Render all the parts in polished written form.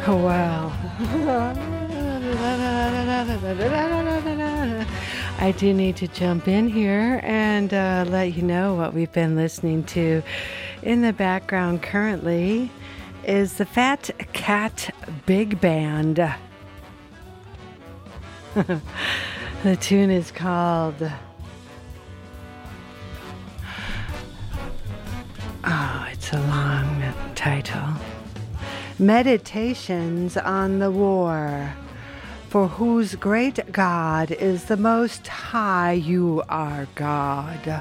Well, I do need to jump in here and let you know what we've been listening to. In the background currently is the Fat Cat Big Band. The tune is called... Oh, it's a long title. Meditations on the War. For whose great God is the Most High, you are God.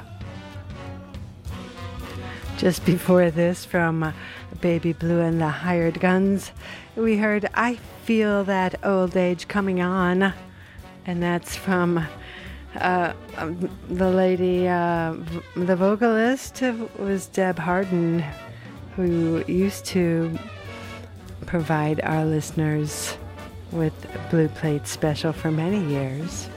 Just before this, from Baby Blue and the Hired Guns, we heard I Feel That Old Age Coming On. And that's from the lady, the vocalist was Deb Harden, who used to provide our listeners with Blue Plate Special for many years.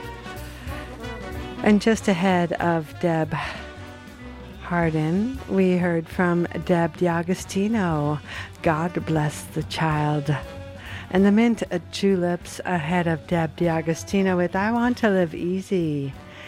And just ahead of Deb Harden, we heard from Deb D'Agostino, God Bless the Child. And the Mint Juleps ahead of Deb D'Agostino with I Want to Live Easy.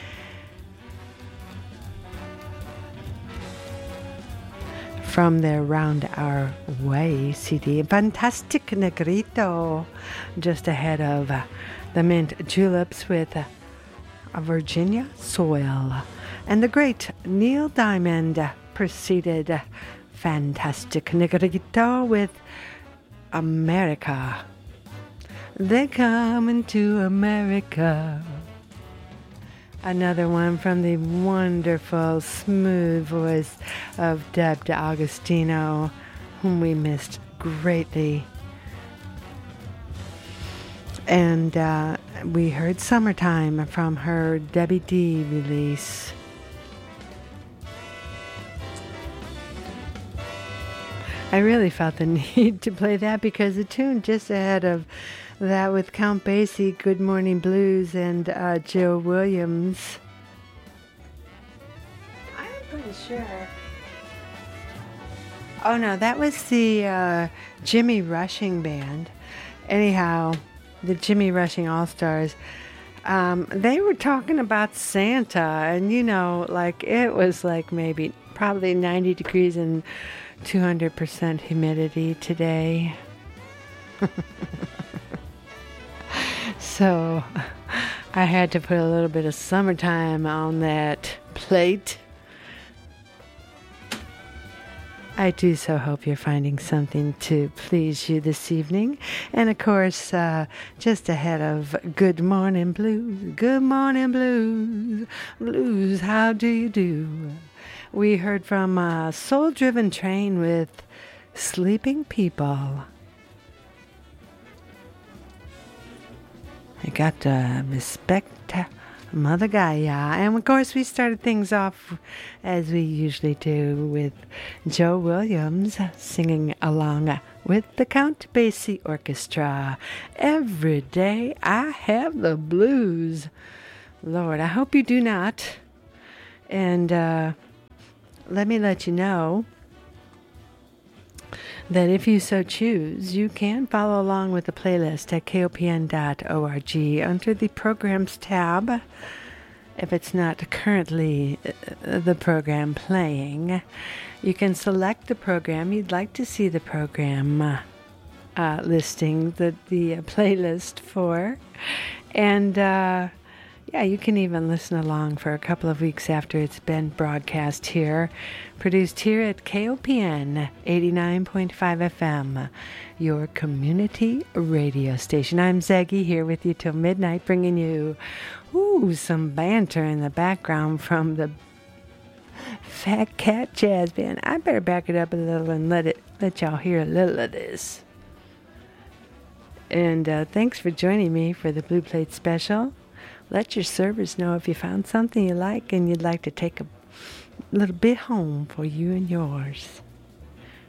From their Round Our Way CD, Fantastic Negrito, just ahead of the Mint Juleps with Virginia Soil. And the great Neil Diamond preceded Fantastic Negrito with America. They're coming to America. Another one from the wonderful, smooth voice of Deb D'Agostino, whom we missed greatly. And we heard Summertime from her Debbie D release. I really felt the need to play that because the tune just ahead of that with Count Basie, Good Morning Blues, and Joe Williams. I'm pretty sure. Oh no, that was the Jimmy Rushing Band. Anyhow, the Jimmy Rushing All-Stars. They were talking about Santa, and you know, like it was like maybe probably 90 degrees and 200% humidity today. So I had to put a little bit of Summertime on that plate. I do so hope you're finding something to please you this evening. And of course, just ahead of Good Morning Blues, Good Morning Blues, Blues, how do you do? We heard from Soul Driven Train with Sleeping People. I got to respect Mother Gaia. And of course, we started things off as we usually do with Joe Williams singing along with the Count Basie Orchestra. Every day I have the blues. Lord, I hope you do not. And let me let you know that if you so choose, you can follow along with the playlist at kopn.org under the Programs tab. If it's not currently the program playing, you can select the program you'd like to see the program listing, the playlist for. And yeah, you can even listen along for a couple of weeks after it's been broadcast here. Produced here at KOPN 89.5 FM, your community radio station. I'm Zaggy here with you till midnight, bringing you some banter in the background from the Fat Cat Jazz Band. I better back it up a little and let y'all hear a little of this. And thanks for joining me for the Blue Plate Special. Let your servers know if you found something you like and you'd like to take a little bit home for you and yours.